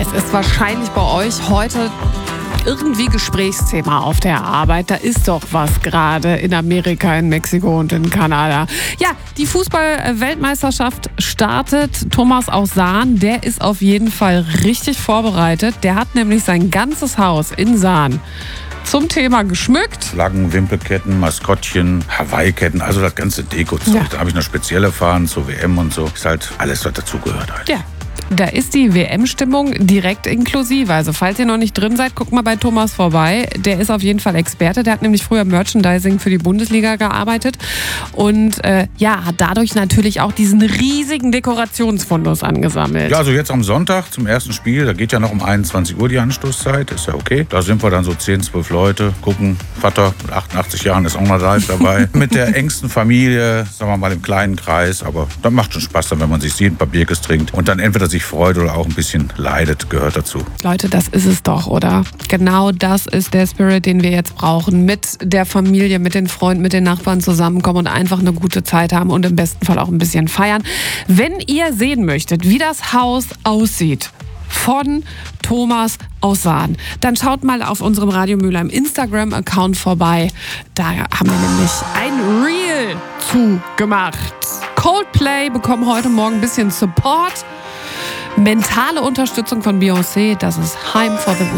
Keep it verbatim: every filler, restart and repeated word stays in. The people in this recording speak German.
ist wahrscheinlich bei euch heute irgendwie Gesprächsthema auf der Arbeit. Da ist doch was gerade in Amerika, in Mexiko und in Kanada. Ja, die Fußball-Weltmeisterschaft startet. Thomas aus Sahn, der ist auf jeden Fall richtig vorbereitet. Der hat nämlich sein ganzes Haus in Sahn zum Thema geschmückt. Flaggen, Wimpelketten, Maskottchen, Hawaii-Ketten, also das ganze Deko-Zeug. Ja. Da habe ich noch spezielle Fahnen zur W M und so. Ist halt alles, was dazugehört halt. Ja. Da ist die W M-Stimmung direkt inklusive. Also falls ihr noch nicht drin seid, guckt mal bei Thomas vorbei. Der ist auf jeden Fall Experte. Der hat nämlich früher Merchandising für die Bundesliga gearbeitet. Und äh, ja, hat dadurch natürlich auch diesen riesigen Dekorationsfundus angesammelt. Ja, also jetzt am Sonntag zum ersten Spiel, da geht ja noch um einundzwanzig Uhr die Anstoßzeit, ist ja okay. Da sind wir dann so zehn, zwölf Leute, gucken. Vater mit achtundachtzig Jahren ist auch noch live dabei. Mit der engsten Familie, sagen wir mal im kleinen Kreis. Aber das macht schon Spaß dann, wenn man sich sieht, ein paar Bierkes trinkt und dann entweder sich freut oder auch ein bisschen leidet, gehört dazu. Leute, das ist es doch, oder? Genau das ist der Spirit, den wir jetzt brauchen. Mit der Familie, mit den Freunden, mit den Nachbarn zusammenkommen und einfach eine gute Zeit haben und im besten Fall auch ein bisschen feiern. Wenn ihr sehen möchtet, wie das Haus aussieht von Thomas aus Sahn, dann schaut mal auf unserem Radio Mülheim Instagram-Account vorbei. Da haben wir nämlich ein Reel zu gemacht. Coldplay bekommen heute Morgen ein bisschen Support. Mentale Unterstützung von Beyoncé, das ist Heim for the Weekend.